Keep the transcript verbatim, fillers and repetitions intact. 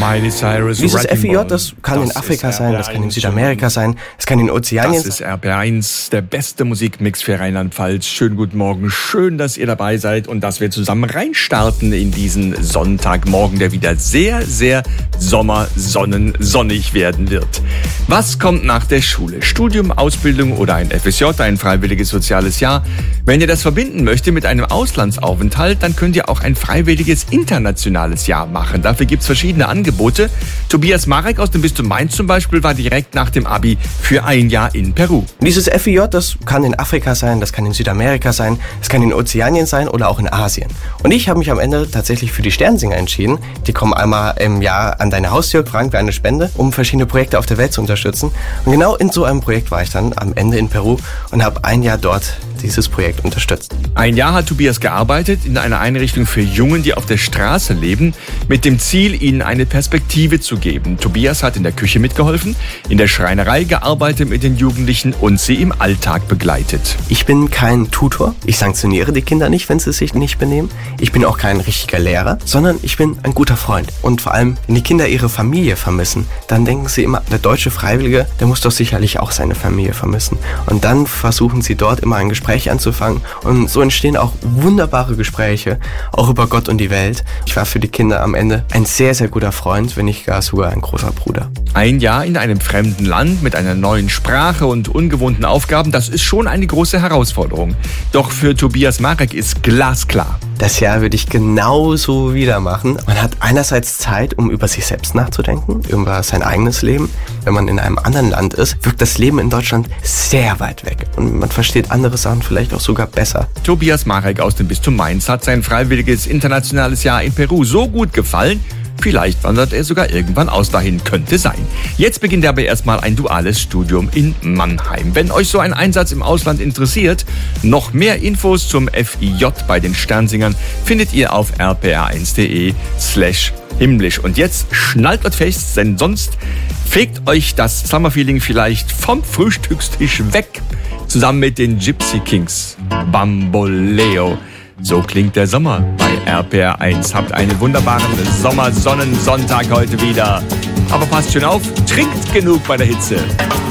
Miley Cyrus, Dieses Wrecking F I J, Ball. das kann Das in Afrika ist sein, das kann in Südamerika sein, das kann in Ozeanien Das sein. ist R P R eins, der beste Musikmix für Rheinland-Pfalz. Schönen guten Morgen, schön, dass ihr dabei seid und dass wir zusammen reinstarten in diesen Sonntagmorgen, der wieder sehr, sehr sommersonnensonnig werden wird. Was kommt nach der Schule? Studium, Ausbildung oder ein F S J, ein freiwilliges soziales Jahr? Wenn ihr das verbinden möchtet mit einem Auslandsaufenthalt, dann könnt ihr auch ein freiwilliges internationales Jahr machen. Dafür gibt's verschiedene Angebote. Tobias Marek aus dem Bistum Mainz zum Beispiel war direkt nach dem Abi für ein Jahr in Peru. Dieses F I J, das kann in Afrika sein, das kann in Südamerika sein, das kann in Ozeanien sein oder auch in Asien. Und ich habe mich am Ende tatsächlich für die Sternsinger entschieden. Die kommen einmal im Jahr an deine Haustür, fragen für eine Spende, um verschiedene Projekte auf der Welt zu unterstützen. Und genau in so einem Projekt war ich dann am Ende in Peru und habe ein Jahr dort dieses Projekt unterstützt. Ein Jahr hat Tobias gearbeitet in einer Einrichtung für Jungen, die auf der Straße leben, mit dem Ziel, ihnen eine Perspektive zu geben. Tobias hat in der Küche mitgeholfen, in der Schreinerei gearbeitet mit den Jugendlichen und sie im Alltag begleitet. Ich bin kein Tutor, ich sanktioniere die Kinder nicht, wenn sie sich nicht benehmen. Ich bin auch kein richtiger Lehrer, sondern ich bin ein guter Freund. Und vor allem, wenn die Kinder ihre Familie vermissen, dann denken sie immer, der deutsche Freiwillige, der muss doch sicherlich auch seine Familie vermissen. Und dann versuchen sie dort immer ein Gespräch anzufangen und so entstehen auch wunderbare Gespräche, auch über Gott und die Welt. Ich war für die Kinder am Ende ein sehr, sehr guter Freund, wenn nicht gar sogar ein großer Bruder. Ein Jahr in einem fremden Land mit einer neuen Sprache und ungewohnten Aufgaben, das ist schon eine große Herausforderung. Doch für Tobias Marek ist glasklar. Das Jahr würde ich genauso wieder machen. Man hat einerseits Zeit, um über sich selbst nachzudenken, über sein eigenes Leben. Wenn man in einem anderen Land ist, wirkt das Leben in Deutschland sehr weit weg. Und man versteht andere Sachen vielleicht auch sogar besser. Tobias Marek aus dem Bistum Mainz hat sein freiwilliges internationales Jahr in Peru so gut gefallen, vielleicht wandert er sogar irgendwann aus dahin, könnte sein. Jetzt beginnt aber erstmal ein duales Studium in Mannheim. Wenn euch so ein Einsatz im Ausland interessiert, noch mehr Infos zum F I J bei den Sternsingern findet ihr auf r p r eins punkt d e slash himmlisch. Und jetzt schnallt euch fest, denn sonst fegt euch das Summerfeeling vielleicht vom Frühstückstisch weg. Zusammen mit den Gypsy Kings. Bamboleo. So klingt der Sommer bei R P R eins. Habt einen wunderbaren Sommersonnensonntag heute wieder. Aber passt schön auf, trinkt genug bei der Hitze.